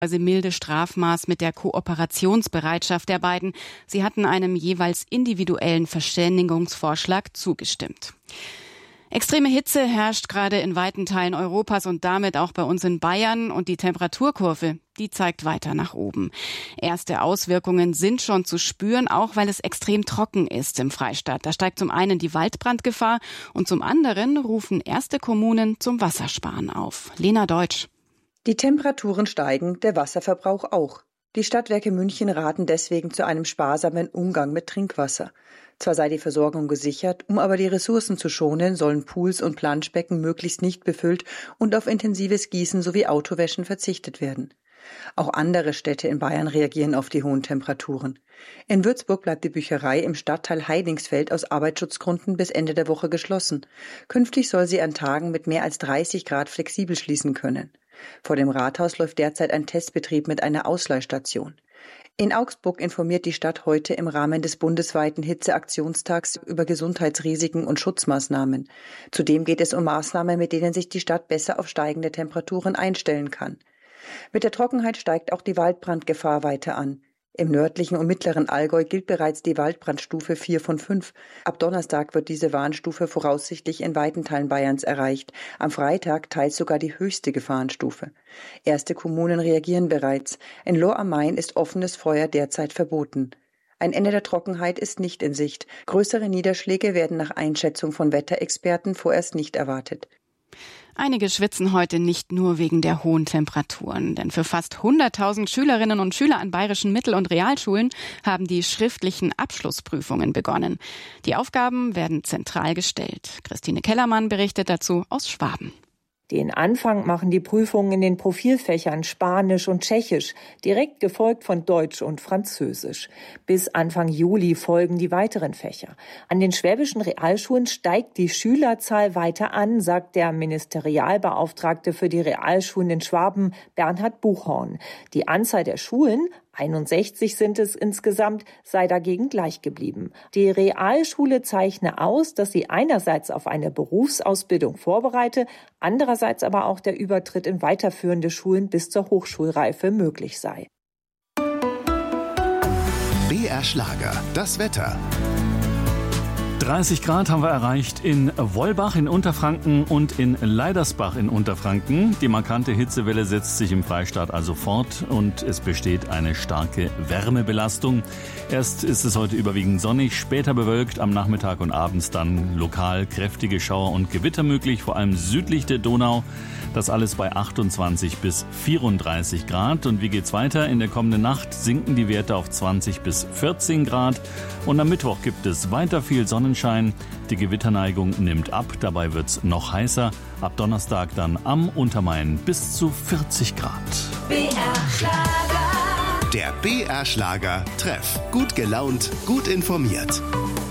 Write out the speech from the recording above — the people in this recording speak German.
milde Strafmaß mit der Kooperationsbereitschaft der beiden. Sie hatten einem jeweils individuellen Verständigungsvorschlag zugestimmt. Extreme Hitze herrscht gerade in weiten Teilen Europas und damit auch bei uns in Bayern. Und die Temperaturkurve, die zeigt weiter nach oben. Erste Auswirkungen sind schon zu spüren, auch weil es extrem trocken ist im Freistaat. Da steigt zum einen die Waldbrandgefahr und zum anderen rufen erste Kommunen zum Wassersparen auf. Lena Deutsch. Die Temperaturen steigen, der Wasserverbrauch auch. Die Stadtwerke München raten deswegen zu einem sparsamen Umgang mit Trinkwasser. Zwar sei die Versorgung gesichert, um aber die Ressourcen zu schonen, sollen Pools und Planschbecken möglichst nicht befüllt und auf intensives Gießen sowie Autowäschen verzichtet werden. Auch andere Städte in Bayern reagieren auf die hohen Temperaturen. In Würzburg bleibt die Bücherei im Stadtteil Heidingsfeld aus Arbeitsschutzgründen bis Ende der Woche geschlossen. Künftig soll sie an Tagen mit mehr als 30 Grad flexibel schließen können. Vor dem Rathaus läuft derzeit ein Testbetrieb mit einer Ausleihstation. In Augsburg informiert die Stadt heute im Rahmen des bundesweiten Hitzeaktionstags über Gesundheitsrisiken und Schutzmaßnahmen. Zudem geht es um Maßnahmen, mit denen sich die Stadt besser auf steigende Temperaturen einstellen kann. Mit der Trockenheit steigt auch die Waldbrandgefahr weiter an. Im nördlichen und mittleren Allgäu gilt bereits die Waldbrandstufe 4 von 5. Ab Donnerstag wird diese Warnstufe voraussichtlich in weiten Teilen Bayerns erreicht. Am Freitag teils sogar die höchste Gefahrenstufe. Erste Kommunen reagieren bereits. In Lohr am Main ist offenes Feuer derzeit verboten. Ein Ende der Trockenheit ist nicht in Sicht. Größere Niederschläge werden nach Einschätzung von Wetterexperten vorerst nicht erwartet. Einige schwitzen heute nicht nur wegen der hohen Temperaturen, denn für fast 100.000 Schülerinnen und Schüler an bayerischen Mittel- und Realschulen haben die schriftlichen Abschlussprüfungen begonnen. Die Aufgaben werden zentral gestellt. Christine Kellermann berichtet dazu aus Schwaben. Den Anfang machen die Prüfungen in den Profilfächern Spanisch und Tschechisch, direkt gefolgt von Deutsch und Französisch. Bis Anfang Juli folgen die weiteren Fächer. An den schwäbischen Realschulen steigt die Schülerzahl weiter an, sagt der Ministerialbeauftragte für die Realschulen in Schwaben, Bernhard Buchhorn. Die Anzahl der Schulen, 61 sind es insgesamt, sei dagegen gleich geblieben. Die Realschule zeichne aus, dass sie einerseits auf eine Berufsausbildung vorbereite, andererseits aber auch der Übertritt in weiterführende Schulen bis zur Hochschulreife möglich sei. BR Schlager, das Wetter. 30 Grad haben wir erreicht in Wollbach in Unterfranken und in Leidersbach in Unterfranken. Die markante Hitzewelle setzt sich im Freistaat also fort und es besteht eine starke Wärmebelastung. Erst ist es heute überwiegend sonnig, später bewölkt, am Nachmittag und abends dann lokal kräftige Schauer und Gewitter möglich, vor allem südlich der Donau. Das alles bei 28 bis 34 Grad. Und wie geht's weiter? In der kommenden Nacht sinken die Werte auf 20 bis 14 Grad. Und am Mittwoch gibt es weiter viel Sonnenschein. Die Gewitterneigung nimmt ab. Dabei wird's noch heißer. Ab Donnerstag dann am Untermain bis zu 40 Grad. BR Schlager. Der BR Schlager Treff. Gut gelaunt, gut informiert.